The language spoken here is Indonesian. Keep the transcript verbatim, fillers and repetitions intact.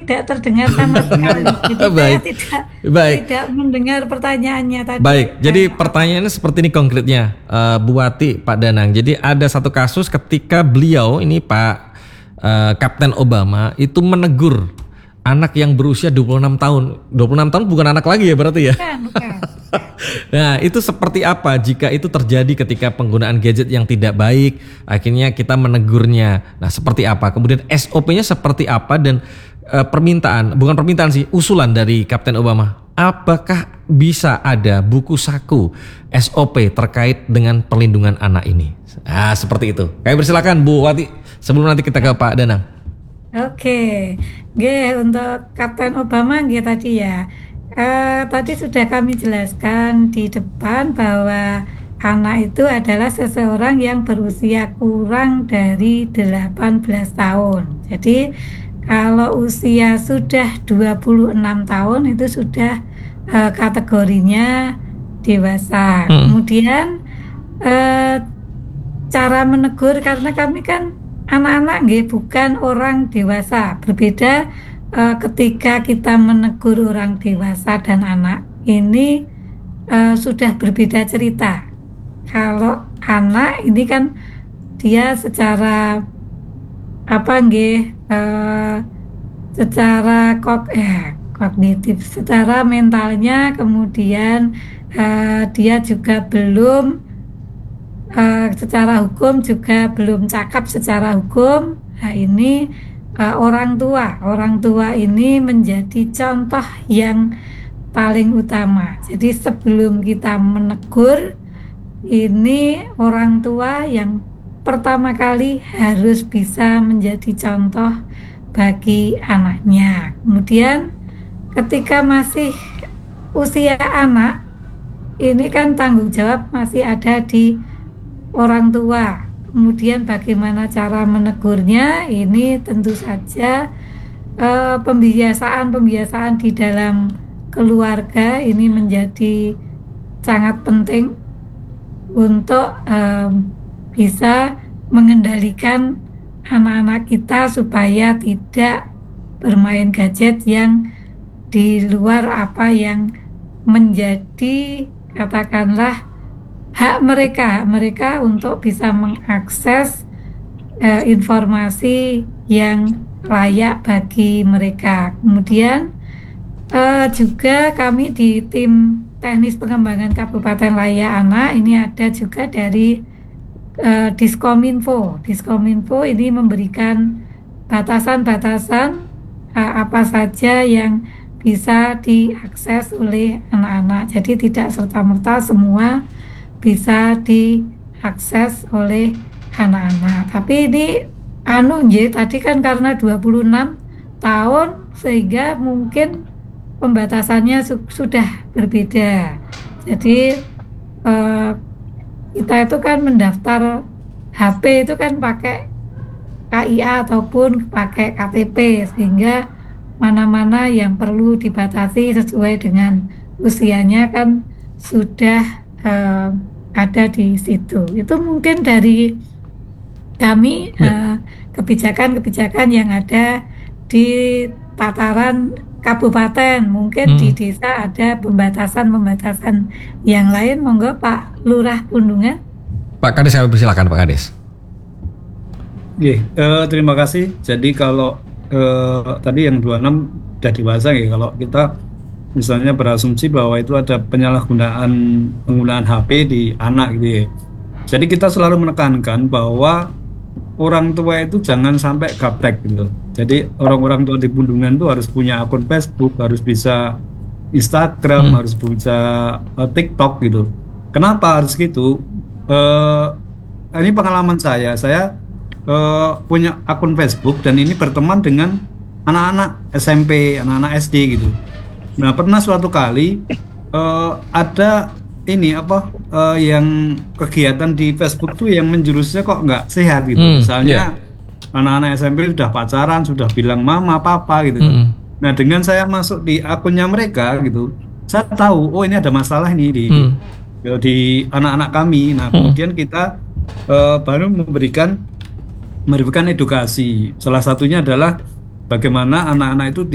tidak terdengar sama sekali. Jadi saya Baik. tidak Baik. tidak mendengar pertanyaannya tadi. Baik, jadi Eh, pertanyaannya seperti ini konkretnya, eh, Bu Wati, Pak Danang. Jadi ada satu kasus ketika beliau ini Pak eh, Kapten Obama itu menegur anak yang berusia dua puluh enam tahun. dua puluh enam tahun bukan anak lagi ya berarti ya? bukan, bukan. Nah, itu seperti apa jika itu terjadi ketika penggunaan gadget yang tidak baik, akhirnya kita menegurnya. Nah, seperti apa? Kemudian S O P-nya seperti apa dan eh, permintaan, bukan permintaan sih, usulan dari Kapten Obama. Apakah bisa ada buku saku S O P terkait dengan perlindungan anak ini? Nah, seperti itu. Kami persilakan Bu Wati sebelum nanti kita ke Pak Danang. Oke, nggih untuk Kapten Obama nggih tadi ya. Eh, tadi sudah kami jelaskan di depan bahwa anak itu adalah seseorang yang berusia kurang dari delapan belas tahun. Jadi kalau usia sudah dua puluh enam tahun itu sudah eh, kategorinya dewasa. Hmm. Kemudian eh, cara menegur karena kami kan anak-anak nggih bukan orang dewasa. Berbeda eh, ketika kita menegur orang dewasa dan anak ini eh, sudah berbeda cerita. Kalau anak ini kan dia secara apa nggih eh, secara kog eh, kognitif, secara mentalnya, kemudian eh, dia juga belum eh, secara hukum juga belum cakap secara hukum. Nah ini eh, orang tua, orang tua ini menjadi contoh yang paling utama. Jadi sebelum kita menegur, ini orang tua yang pertama kali harus bisa menjadi contoh bagi anaknya. Kemudian ketika masih usia anak, ini kan tanggung jawab masih ada di orang tua. Kemudian bagaimana cara menegurnya, ini tentu saja eh, pembiasaan-pembiasaan di dalam keluarga ini menjadi sangat penting untuk eh, bisa mengendalikan anak-anak kita supaya tidak bermain gadget yang di luar apa yang menjadi katakanlah hak mereka, hak mereka untuk bisa mengakses eh, informasi yang layak bagi mereka. Kemudian eh, juga kami di tim teknis pengembangan Kabupaten Layak Anak ini ada juga dari eh, Diskominfo. Diskominfo ini memberikan batasan-batasan eh, apa saja yang bisa diakses oleh anak-anak. Jadi tidak serta-merta semua bisa diakses oleh anak-anak. Tapi ini anu nggih tadi kan karena dua puluh enam tahun sehingga mungkin pembatasannya su- sudah berbeda. Jadi eh, kita itu kan mendaftar H P itu kan pakai K I A ataupun pakai K T P sehingga mana-mana yang perlu dibatasi sesuai dengan usianya kan sudah eh, ada di situ. Itu mungkin dari kami Ya. eh, kebijakan-kebijakan yang ada di tataran kabupaten. Mungkin di Hmm. desa ada pembatasan-pembatasan yang lain. Monggo Pak Lurah Pundungan. Pak Kades, saya persilakan Pak Kades. Oke, eh, terima kasih. Jadi kalau eh, tadi yang dua puluh enam udah dewasa ya, kalau kita misalnya berasumsi bahwa itu ada penyalahgunaan penggunaan H P di anak gitu ya. Jadi kita selalu menekankan bahwa orang tua itu jangan sampai gaptek gitu. Jadi orang-orang tua di Pundungan itu harus punya akun Facebook, harus bisa Instagram, Hmm. harus bisa eh, TikTok gitu. Kenapa harus gitu? Eh, ini pengalaman saya. Saya eh, punya akun Facebook dan ini berteman dengan anak-anak S M P, anak-anak S D gitu. Nah, pernah suatu kali eh, ada ini apa eh, yang kegiatan di Facebook tuh yang menjurusnya kok nggak sehat gitu. Hmm, Misalnya anak-anak S M P sudah pacaran, sudah bilang mama, papa gitu. Hmm. Nah, dengan saya masuk di akunnya mereka gitu, saya tahu oh ini ada masalah nih di Hmm. di anak-anak kami. Nah, kemudian kita eh, baru memberikan memberikan edukasi. Salah satunya adalah bagaimana anak-anak itu